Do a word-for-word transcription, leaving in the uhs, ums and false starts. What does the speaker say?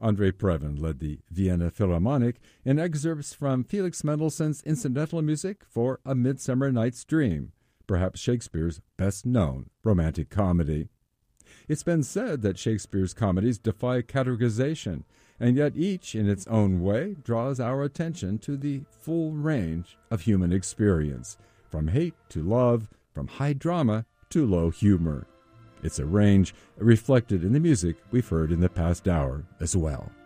Andre Previn led the Vienna Philharmonic in excerpts from Felix Mendelssohn's incidental music for A Midsummer Night's Dream, perhaps Shakespeare's best-known romantic comedy. It's been said that Shakespeare's comedies defy categorization, and yet each, in its own way, draws our attention to the full range of human experience, from hate to love, from high drama to low humor. It's a range reflected in the music we've heard in the past hour as well.